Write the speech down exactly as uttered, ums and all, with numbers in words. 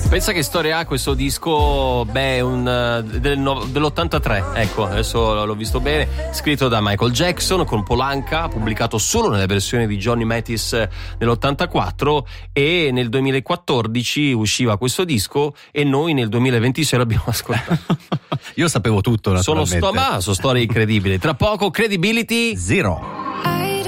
Pensa che storia ha questo disco? Beh, un, del, dell'ottantatré, ecco, adesso l'ho visto bene, scritto da Michael Jackson con Polanca, pubblicato solo nella versione di Johnny Mathis nell'ottantaquattro, e nel duemilaquattordici usciva questo disco e noi nel duemilaventisei l'abbiamo ascoltato. Io sapevo tutto, Sono, naturalmente. sto, ma, sono storie incredibili. Tra poco Credibility Zero. I